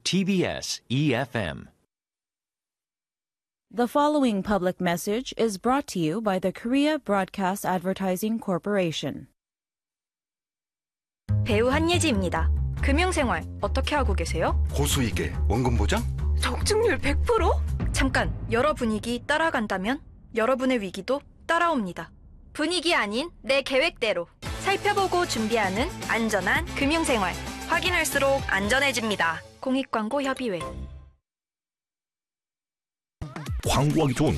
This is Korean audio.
TBS EFM. The following public message is brought to you by the Korea Broadcast Advertising Corporation. 배우 한예지입니다. 금융생활 어떻게 하고 계세요? 고수익에 원금 보장? 적중률 100%? 잠깐, 여러 분위기 따라간다면 여러분의 위기도 따라옵니다. 분위기 아닌 내 계획대로 살펴보고 준비하는 안전한 금융생활. 확인할수록 안전해집니다. 공익광고협의회. 광고하기 좋은